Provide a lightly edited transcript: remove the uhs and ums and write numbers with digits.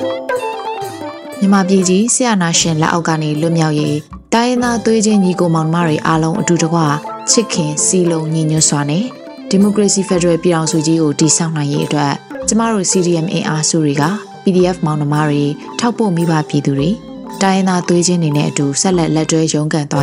မြန်မာပြည်ကြီးဆရာနာရှင်လက်အောက်ကနေလွတ်မြောက်ရေးတိုင်းရင်းသားသွေးချင်းညီကိုမောင်နှမတွေအားလုံးအတူတကွချစ်ခင်စီလုံးညီညွတ်စွာနဲ့ဒီမိုကရေစီဖက်ဒရယ်ပြည်ထောင်စုကြီးကိုတည်ဆောက်နိုင်ရေးအတွက်ကျမတို့ CDM အင်အားစုတွေက PDF မောင်နှမတွေထောက်ပို့မိဘပြည်သူတွေတိုင်းရင်းသားသွေးချင်းတွေနဲ့အတူဆက်လက်တွဲရုန်းကန်သွား